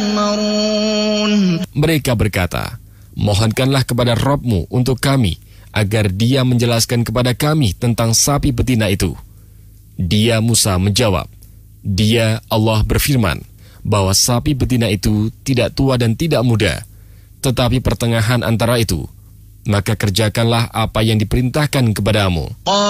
يُؤْمَرُونَ. Mereka berkata, mohonkanlah kepada Rabb-Mu untuk kami, agar dia menjelaskan kepada kami tentang sapi betina itu. Dia Musa menjawab, dia Allah berfirman, bahwa sapi betina itu tidak tua dan tidak muda, tetapi pertengahan antara itu. Maka kerjakanlah apa yang diperintahkan kepadamu.